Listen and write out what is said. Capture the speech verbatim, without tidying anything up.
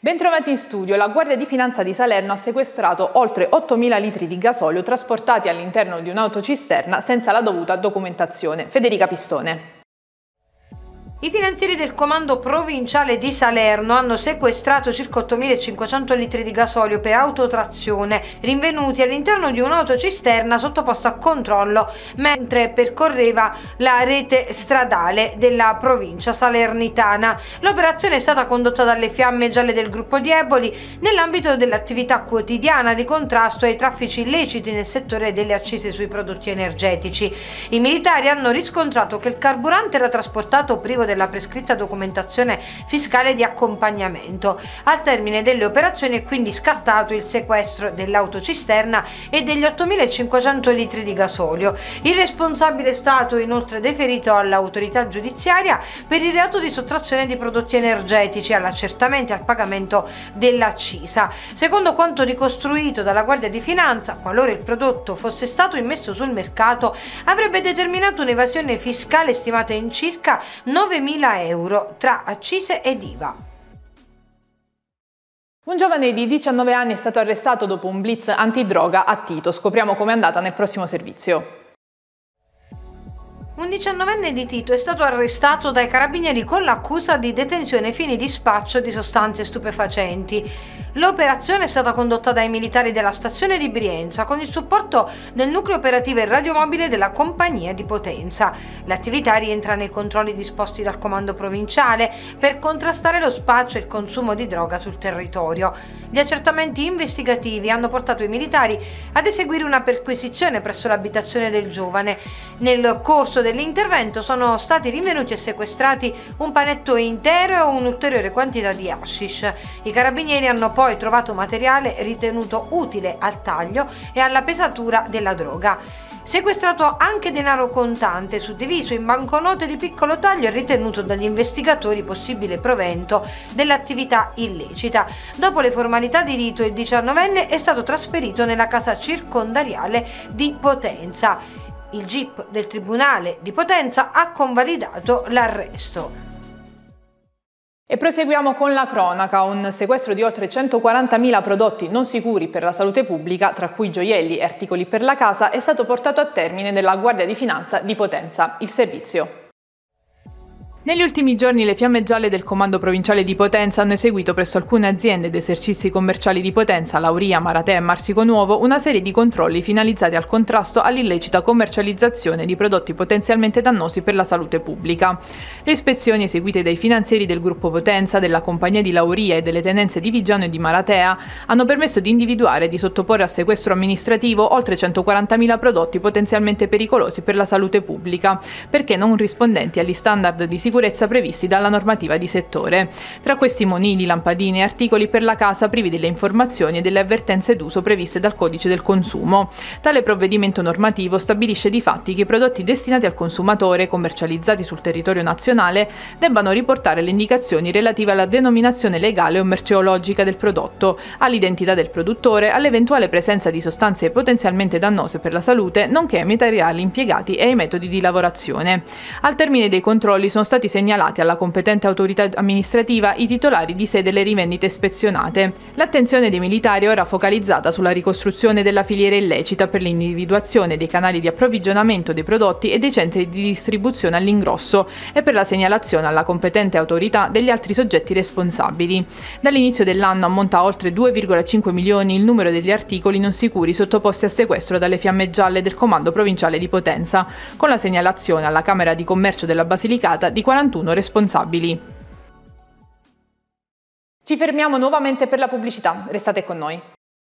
Bentrovati in studio. La Guardia di Finanza di Salerno ha sequestrato oltre ottomila litri di gasolio trasportati all'interno di un'autocisterna senza la dovuta documentazione. Federica Pistone. I finanzieri del Comando Provinciale di Salerno hanno sequestrato circa ottomilacinquecento litri di gasolio per autotrazione rinvenuti all'interno di un'autocisterna sottoposta a controllo mentre percorreva la rete stradale della provincia salernitana. L'operazione è stata condotta dalle Fiamme Gialle del gruppo di Eboli nell'ambito dell'attività quotidiana di contrasto ai traffici illeciti nel settore delle accise sui prodotti energetici. I militari hanno riscontrato che il carburante era trasportato privo della prescritta documentazione fiscale di accompagnamento. Al termine delle operazioni è quindi scattato il sequestro dell'autocisterna e degli ottomilacinquecento litri di gasolio. Il responsabile è stato inoltre deferito all'autorità giudiziaria per il reato di sottrazione di prodotti energetici, all'accertamento e al pagamento dell'accisa. Secondo quanto ricostruito dalla Guardia di Finanza, qualora il prodotto fosse stato immesso sul mercato, avrebbe determinato un'evasione fiscale stimata in circa novemila euro tra accise ed I V A. Un giovane di diciannove anni è stato arrestato dopo un blitz antidroga a Tito. Scopriamo com'è andata nel prossimo servizio. Un diciannovenne di Tito è stato arrestato dai carabinieri con l'accusa di detenzione ai fini di spaccio di sostanze stupefacenti. L'operazione è stata condotta dai militari della stazione di Brienza con il supporto del nucleo operativo e radiomobile della compagnia di Potenza. L'attività rientra nei controlli disposti dal comando provinciale per contrastare lo spaccio e il consumo di droga sul territorio. Gli accertamenti investigativi hanno portato i militari ad eseguire una perquisizione presso l'abitazione del giovane. Nel corso dell'intervento sono stati rinvenuti e sequestrati un panetto intero e un'ulteriore quantità di hashish. I carabinieri hanno poi trovato materiale ritenuto utile al taglio e alla pesatura della droga. Sequestrato anche denaro contante suddiviso in banconote di piccolo taglio e ritenuto dagli investigatori possibile provento dell'attività illecita. Dopo le formalità di rito, il diciannovenne è stato trasferito nella casa circondariale di Potenza. Il G I P del Tribunale di Potenza ha convalidato l'arresto. E proseguiamo con la cronaca. Un sequestro di oltre centoquarantamila prodotti non sicuri per la salute pubblica, tra cui gioielli e articoli per la casa, è stato portato a termine dalla Guardia di Finanza di Potenza. Il servizio. Negli ultimi giorni le Fiamme Gialle del Comando Provinciale di Potenza hanno eseguito presso alcune aziende ed esercizi commerciali di Potenza, Lauria, Maratea e Marsico Nuovo una serie di controlli finalizzati al contrasto all'illecita commercializzazione di prodotti potenzialmente dannosi per la salute pubblica. Le ispezioni eseguite dai finanzieri del gruppo Potenza, della compagnia di Lauria e delle tenenze di Viggiano e di Maratea hanno permesso di individuare e di sottoporre a sequestro amministrativo oltre centoquarantamila prodotti potenzialmente pericolosi per la salute pubblica, perché non rispondenti agli standard di sicurezza sicurezza previsti dalla normativa di settore. Tra questi monili, lampadine e articoli per la casa privi delle informazioni e delle avvertenze d'uso previste dal Codice del Consumo. Tale provvedimento normativo stabilisce difatti che i prodotti destinati al consumatore, commercializzati sul territorio nazionale, debbano riportare le indicazioni relative alla denominazione legale o merceologica del prodotto, all'identità del produttore, all'eventuale presenza di sostanze potenzialmente dannose per la salute, nonché ai materiali impiegati e ai metodi di lavorazione. Al termine dei controlli sono stati segnalati alla competente autorità amministrativa i titolari di sede delle rivendite ispezionate. L'attenzione dei militari è ora focalizzata sulla ricostruzione della filiera illecita per l'individuazione dei canali di approvvigionamento dei prodotti e dei centri di distribuzione all'ingrosso e per la segnalazione alla competente autorità degli altri soggetti responsabili. Dall'inizio dell'anno ammonta a oltre due virgola cinque milioni il numero degli articoli non sicuri sottoposti a sequestro dalle Fiamme Gialle del Comando Provinciale di Potenza, con la segnalazione alla Camera di Commercio della Basilicata di quarantuno responsabili. Ci fermiamo nuovamente per la pubblicità, restate con noi.